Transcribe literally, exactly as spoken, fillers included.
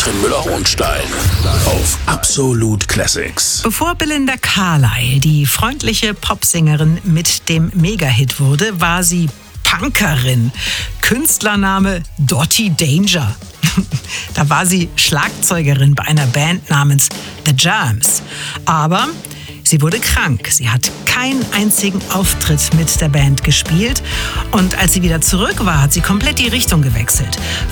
Katrin Müller-Hohenstein auf Absolut Classics. Bevor Belinda Carlisle die freundliche Popsängerin mit dem Mega-Hit wurde, war sie Punkerin. Künstlername Dottie Danger. Da war sie Schlagzeugerin bei einer Band namens The Germs. Aber sie wurde krank. Sie hat keinen einzigen Auftritt mit der Band gespielt. Und als sie wieder zurück war, hat sie komplett die Richtung gewechselt.